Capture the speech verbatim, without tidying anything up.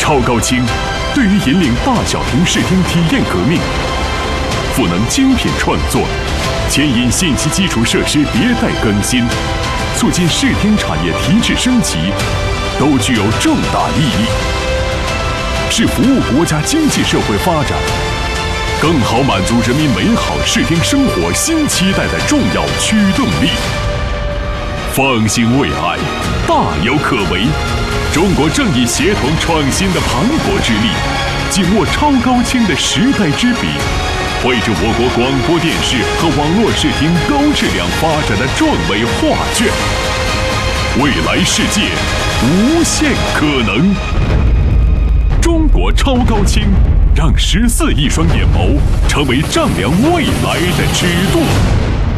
超高清对于引领大小屏视听体验革命，赋能精品创作，牵引信息基础设施迭代更新，促进视听产业提质升级，都具有重大意义，是服务国家经济社会发展，更好满足人民美好视听生活新期待的重要驱动力。放心未来，大有可为。中国正以协同创新的磅礴之力，紧握超高清的时代之笔，绘制我国广播电视和网络视听高质量发展的壮伟画卷。未来世界无限可能。中国超高清，让十四亿双眼眸成为丈量未来的尺度。